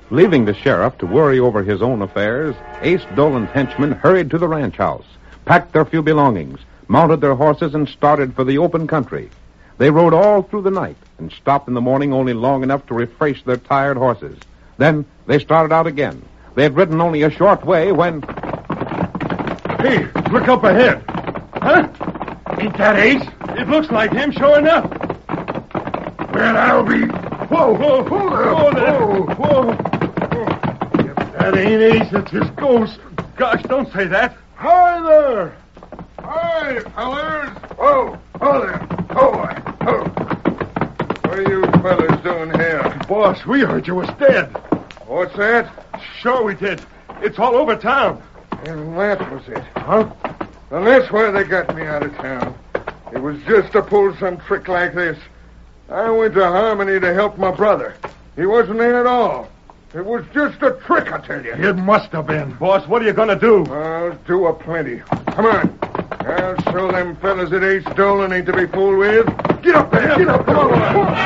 Leaving the sheriff to worry over his own affairs, Ace Dolan's henchmen hurried to the ranch house, packed their few belongings, mounted their horses, and started for the open country. They rode all through the night and stopped in the morning only long enough to refresh their tired horses. Then they started out again. They had ridden only a short way when... Hey, look up ahead. Huh? Ain't that Ace? It looks like him, sure enough. Well, I'll be... Whoa, whoa, whoa there. Whoa. If that ain't Ace, it's his ghost. Gosh, don't say that. Hi there. Hi, fellers. Oh there. Oh. What are you fellas doing here? Boss, we heard you was dead. What's that? Sure we did. It's all over town. And that was it, huh? And that's why they got me out of town. It was just to pull some trick like this. I went to Harmony to help my brother. He wasn't there at all. It was just a trick, I tell you. It must have been. Boss, what are you going to do? I'll do a plenty. Come on. I'll show them fellas that Ace Dolan ain't to be fooled with. Get up there. Get up. Come on.